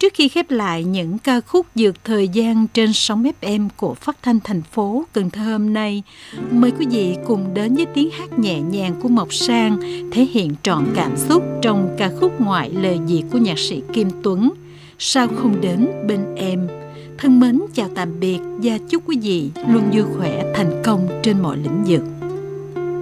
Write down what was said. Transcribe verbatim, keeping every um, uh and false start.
Trước khi khép lại những ca khúc vượt thời gian trên sóng ép em của Phát thanh thành phố Cần Thơ hôm nay, mời quý vị cùng đến với tiếng hát nhẹ nhàng của Mộc Sang thể hiện trọn cảm xúc trong ca khúc Ngoại lời Việt của nhạc sĩ Kim Tuấn, Sao không đến bên em. Thân mến chào tạm biệt và chúc quý vị luôn vui khỏe, thành công trên mọi lĩnh vực.